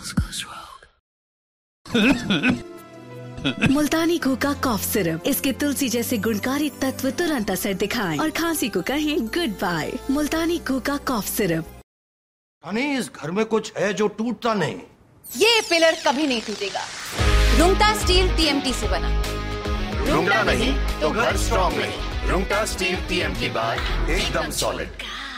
मुल्तानी घोका cough syrup, इसके तुलसी जैसे गुणकारी तत्व तुरंत असर दिखाएं और खांसी को कहें गुड बाय। मुल्तानी घोका कॉफ सिरप। इस घर में कुछ है जो टूटता नहीं। ये पिलर कभी नहीं टूटेगा। रुंगटा स्टील टीएमटी से बना। रुंगटा नहीं तो घर स्ट्रॉन्ग नहीं। रुंगटा स्टील टीएमटी बाय एकदम सॉलिड।